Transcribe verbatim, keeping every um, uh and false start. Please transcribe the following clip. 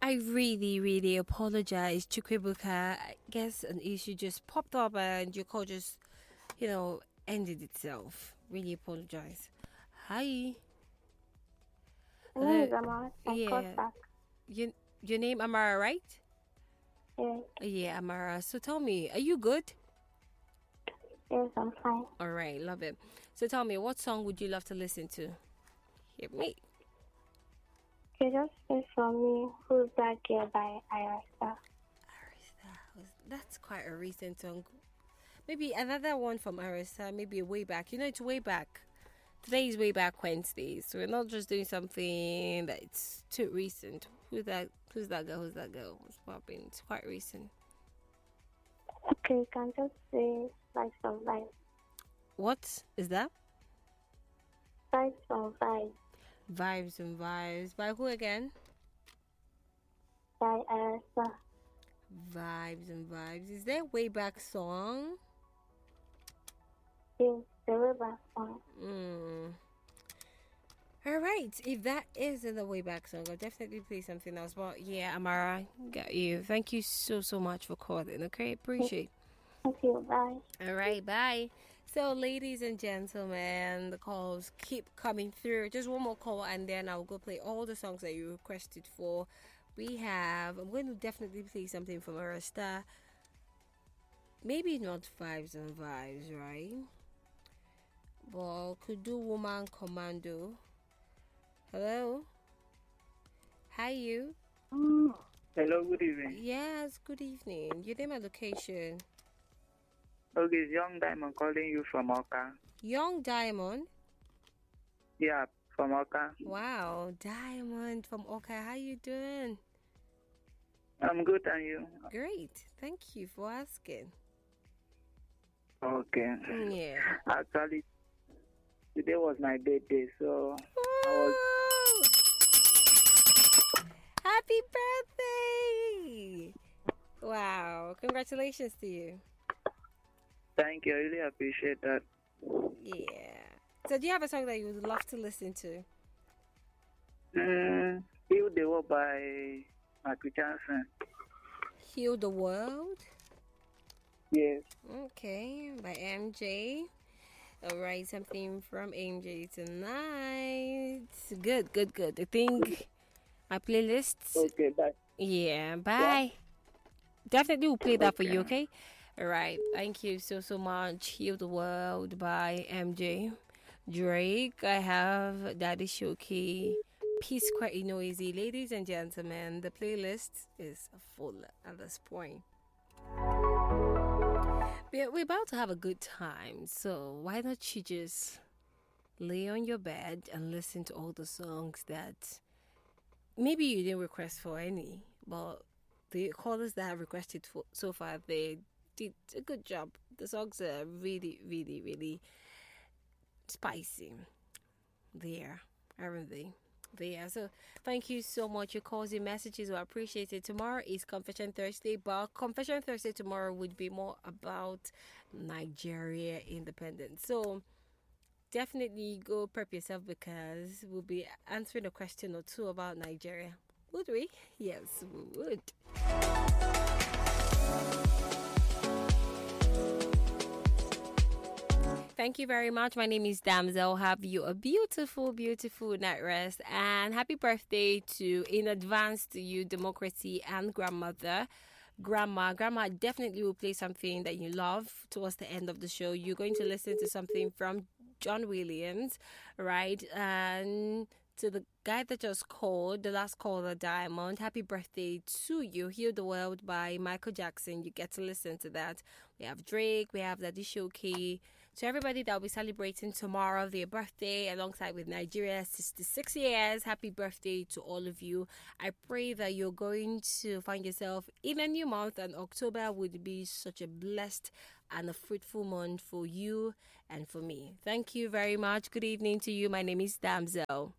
I really, really apologize, Chukwibuka. I guess an issue just popped up and your call just, you know, ended itself. Really apologize. Hi. My name Hello. is Amara. I Yeah. called back. Your, your name Amara, right? Yes, Yeah, Amara. So tell me, are you good? yes, I'm fine. All right, love it. So tell me, what song would you love to listen to? Hit me. You just play for me Who's That Girl by Arasta. Arista. That's quite a recent song. Maybe another one from Arista, maybe way back. You know, it's way back. Today is way back Wednesday, so we're not just doing something that's too recent. Who's that? Who's that girl? Who's that girl? What's popping? It's quite recent. Okay, you can just say like some vibes. What is that? Vibes from vibes Vibes and Vibes. By who again? by Arasta. Vibes and Vibes. Is there a way back song? Yes, the way back song. Hmm. All right. If that is in the way back song, I'll definitely play something else. But yeah, Amara, got you. Thank you so so much for calling. Okay, appreciate. Thank you. Bye. All right, bye. So, ladies and gentlemen, the calls keep coming through. Just one more call, and then I'll go play all the songs that you requested for. We have. I'm going to definitely play something from Arista. Maybe not Vibes and Vibes, right? But could do Woman Commando. Hello. Hi, you. Hello, good evening. Yes, good evening. Your name and location. Okay, it's Young Diamond calling you from Oka. Young Diamond. Yeah, from Oka. Wow, Diamond from Oka. How you doing? I'm good, and you? Great. Thank you for asking. Okay. Yeah. Actually, today was my birthday, so I was. Woo! Happy birthday! Wow. Congratulations to you. Thank you. I really appreciate that. Yeah. So do you have a song that you would love to listen to? Mm, Heal the World by Michael Johnson. Heal the World? Yes. Okay. By M J. Alright, something from M J tonight. Good, good, good. I think my playlists. Okay, bye. Yeah, bye. Definitely will play that for you, Okay. okay? Alright, thank you so, so much. Heal the World by M J. Drake, I have Daddy Shoki. Peace quite noisy. Ladies and gentlemen, the playlist is full at this point. We're, we're about to have a good time, so why don't you just lay on your bed and listen to all the songs that maybe you didn't request for any, but the callers that have requested for so far, they did a good job. The songs are really, really, really spicy. There, aren't they? There. So thank you so much. Your calls and messages were appreciated. Tomorrow is Confession Thursday, but Confession Thursday tomorrow would be more about Nigeria independence. So definitely go prep yourself because we'll be answering a question or two about Nigeria. Would we? Yes, we would. Thank you very much. My name is Damsel. Have you a beautiful, beautiful night rest. And happy birthday to, in advance to you, Democracy and Grandmother. Grandma. Grandma definitely will play something that you love towards the end of the show. You're going to listen to something from John Williams, right? And to the guy that just called, the last caller, Diamond, happy birthday to you. Heal the World by Michael Jackson. You get to listen to that. We have Drake, we have Daddy Shoki. To everybody that will be celebrating tomorrow their birthday alongside with Nigeria sixty-six years, happy birthday to all of you. I pray that you're going to find yourself in a new month, and October would be such a blessed and a fruitful month for you and for me. Thank you very much. Good evening to you. My name is Damsel.